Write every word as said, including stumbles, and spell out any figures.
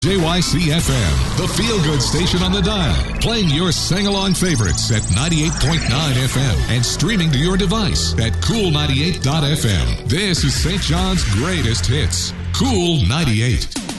J Y C F M, the feel-good station on the dial, playing your sing-along favorites at ninety-eight point nine F M and streaming to your device at cool ninety-eight dot f m. This is Saint John's greatest hits, Cool ninety-eight.